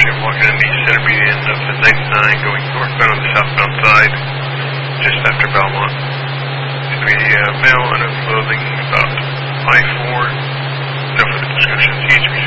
location, walking in the center median of the 99 going northbound on the southbound side, just after Belmont. It's going to be male and of clothing about 5'4", no further description, THB